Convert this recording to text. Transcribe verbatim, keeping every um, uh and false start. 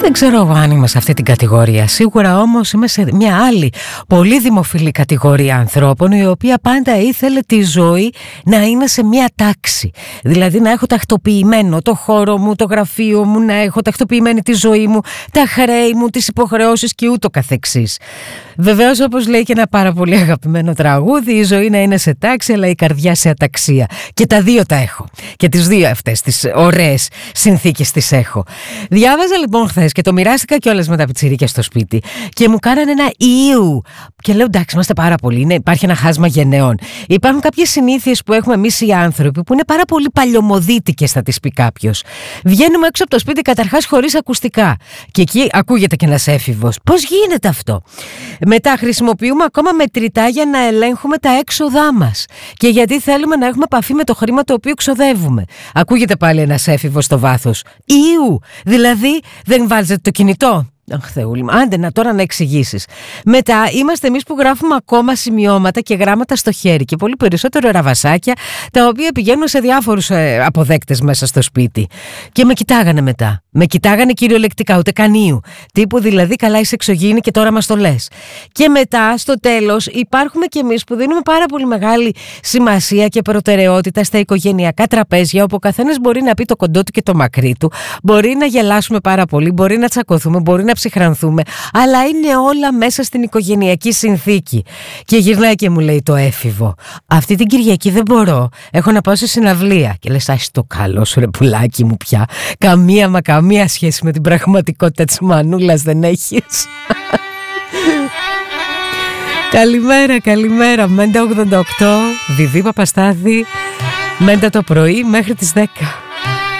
Δεν ξέρω εγώ αν είμαι σε αυτή την κατηγορία. Σίγουρα όμως είμαι σε μια άλλη πολύ δημοφιλή κατηγορία ανθρώπων, η οποία πάντα ήθελε τη ζωή να είναι σε μια τάξη. Δηλαδή να έχω τακτοποιημένο το χώρο μου, το γραφείο μου, να έχω τακτοποιημένη τη ζωή μου, τα χρέη μου, τις υποχρεώσεις και ούτω καθεξής. Βεβαίως, όπως λέει και ένα πάρα πολύ αγαπημένο τραγούδι, η ζωή να είναι σε τάξη, αλλά η καρδιά σε αταξία. Και τα δύο τα έχω. Και τις δύο αυτές τις ωραίες συνθήκες τις έχω. Διάβαζα λοιπόν χθες και το μοιράστηκα κιόλας με τα πιτσιρίκια στο σπίτι και μου κάνανε ένα ιου. Και λέω εντάξει, είμαστε πάρα πολλοί. Είναι, υπάρχει ένα χάσμα γενναιών. Υπάρχουν κάποιες συνήθειες που έχουμε εμείς οι άνθρωποι που είναι πάρα πολύ παλιωμοδίτικες, θα τις πει κάποιος. Βγαίνουμε έξω από το σπίτι καταρχάς χωρίς ακουστικά. Και εκεί ακούγεται και ένας έφηβος. Πώς γίνεται αυτό? Μετά χρησιμοποιούμε ακόμα μετρητά για να ελέγχουμε τα έξοδά μας. Και γιατί θέλουμε να έχουμε επαφή με το χρήμα το οποίο ξοδεύουμε. Ακούγεται πάλι ένας έφηβος στο βάθος. Ιου! Δηλαδή δεν βάζετε το κινητό. Αχ, Θεούλη μου, άντε να τώρα να εξηγήσεις. Μετά είμαστε εμείς που γράφουμε ακόμα σημειώματα και γράμματα στο χέρι και πολύ περισσότερο ραβασάκια, τα οποία πηγαίνουν σε διάφορους ε, αποδέκτες μέσα στο σπίτι. Και με κοιτάγανε μετά. Με κοιτάγανε κυριολεκτικά, ούτε κανείου. Τύπου δηλαδή, καλά είσαι εξωγήινη και τώρα μας το λες. Και μετά, στο τέλος, υπάρχουμε κι εμείς που δίνουμε πάρα πολύ μεγάλη σημασία και προτεραιότητα στα οικογενειακά τραπέζια, όπου ο καθένας μπορεί να πει το κοντό του και το μακρύ του. Μπορεί να γελάσουμε πάρα πολύ, μπορεί να τσακωθούμε, μπορεί να ψυχρανθούμε, αλλά είναι όλα μέσα στην οικογενειακή συνθήκη. Και γυρνάει και μου λέει το έφηβο, αυτή την Κυριακή δεν μπορώ, έχω να πάω σε συναυλία. Και λες, άχι το καλό σου ρε πουλάκι μου πια, καμία μα καμία σχέση με την πραγματικότητα της μανούλας δεν έχεις. Καλημέρα, καλημέρα. Μέντα ογδόντα οκτώ, Βιβί Παπαστάδη. Μέντα το πρωί μέχρι τις δέκα.